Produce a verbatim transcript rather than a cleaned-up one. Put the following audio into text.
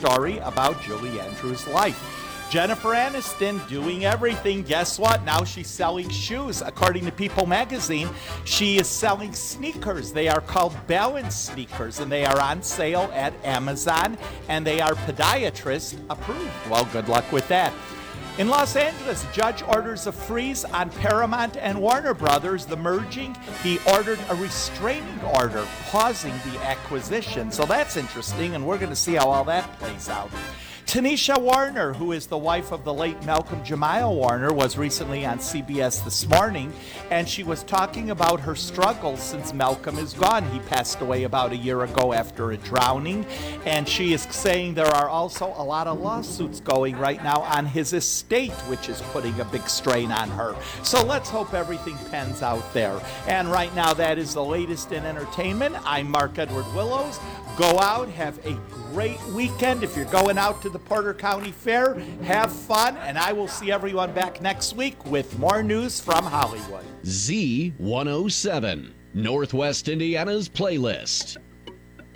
story about Julie Andrews' life. Jennifer Aniston doing everything. Guess what? Now she's selling shoes. According to People magazine, she is selling sneakers. They are called Balance sneakers, and they are on sale at Amazon, and they are podiatrist approved. Well, good luck with that. In Los Angeles, a judge orders a freeze on Paramount and Warner Brothers, the merging. He ordered a restraining order, pausing the acquisition. So that's interesting, and we're going to see how all that plays out. Tanisha Warner, who is the wife of the late Malcolm Jamal Warner, was recently on C B S This Morning, and she was talking about her struggles since Malcolm is gone. He passed away about a year ago after a drowning, and she is saying there are also a lot of lawsuits going right now on his estate, which is putting a big strain on her. So let's hope everything pans out there. And right now, that is the latest in entertainment. I'm Mark Edward Willows. Go out, have a great weekend. If you're going out to the Porter County Fair, have fun, and I will see everyone back next week with more news from Hollywood. Z one oh seven, Northwest Indiana's playlist.